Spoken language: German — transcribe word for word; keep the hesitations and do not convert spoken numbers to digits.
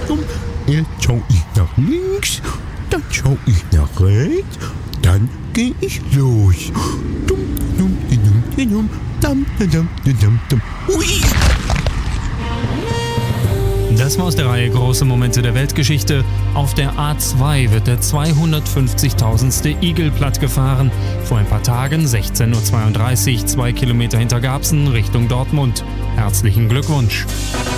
dumm. Erst schau ich nach links, dann schau ich nach rechts, dann geh ich los. Dumm, dumm, dumm, dumm, dumm, dumm, dumm, dumm. Ui! Das war aus der Reihe Große Momente der Weltgeschichte. Auf der A zwei wird der zweihundertfünfzigtausendste Igel plattgefahren. Vor ein paar Tagen, sechzehn Uhr zweiunddreißig, zwei Kilometer hinter Garbsen Richtung Dortmund. Herzlichen Glückwunsch!